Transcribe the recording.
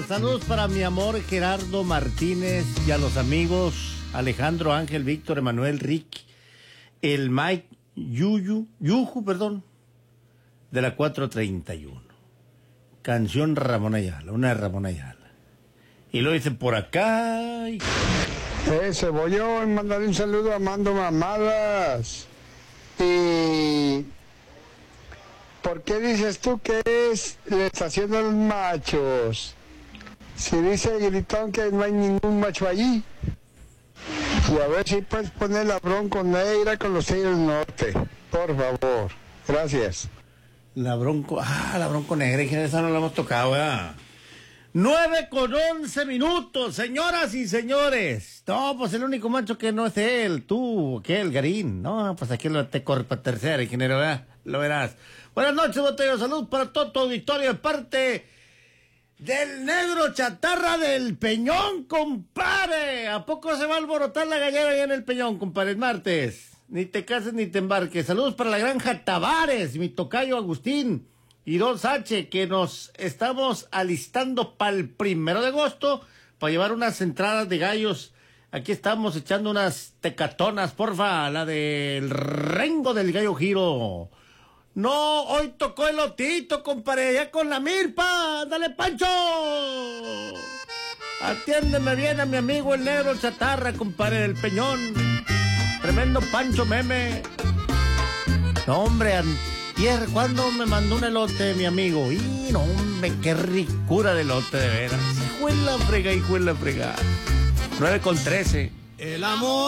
Saludos para mi amor Gerardo Martínez y a los amigos Alejandro, Ángel, Víctor, Emanuel, Rick, el Mike, Yuju, de la 431. Canción Ramón Ayala, una de Ramón Ayala. Y lo dice por acá. Cebollón, mandarle un saludo a Mando Mamadas. Y... ¿por qué dices tú que es la estación de los machos? Si dice el gritón que no hay ningún macho allí. Y a ver si puedes poner la Bronco Negra con los Tigres del Norte. Por favor. Gracias. La Bronco Negra, esa no la hemos tocado, ¿verdad? 9:11, señoras y señores. No, pues el único macho que no es él, tú, el Garín. No, pues aquí te corre para tercera, ingeniero, ¿verdad? Lo verás. Buenas noches, Botellero. Salud para todo tu auditorio de parte del Negro Chatarra del Peñón, compadre. ¿A poco se va a alborotar la gallera allá en el Peñón, compadre? Es martes. Ni te cases ni te embarques. Saludos para la granja Tavares, mi tocayo Agustín y 2H, que nos estamos alistando para el 1 de agosto para llevar unas entradas de gallos. Aquí estamos echando unas tecatonas, porfa, la del Rengo del Gallo Giro. No, hoy tocó el lotito, compadre, allá con la milpa. ¡Dale, Pancho! Atiéndeme bien a mi amigo el Negro Chatarra, compadre del Peñón. Tremendo Pancho Meme. No, hombre, antier, ¿cuándo me mandó un elote, mi amigo? Y no, hombre, qué ricura de elote, de veras. Hijo en la frega. 9:13. El amor.